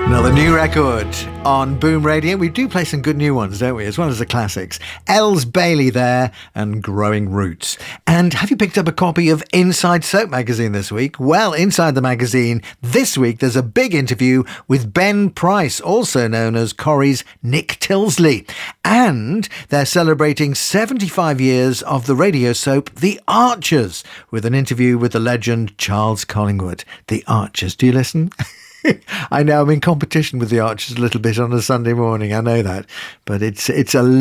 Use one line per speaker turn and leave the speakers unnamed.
Another new record on Boom Radio. We do play some good new ones, don't we? As well as the classics. Els Bailey there and Growing Roots. And have you picked up a copy of Inside Soap magazine this week? Well, inside the magazine this week, there's a big interview with Ben Price, also known as Corrie's Nick Tilsley. And they're celebrating 75 years of the radio soap The Archers, with an interview with the legend Charles Collingwood. The Archers. Do you listen? I know I'm in competition with the Archers a little bit on a Sunday morning. I know that. But it's a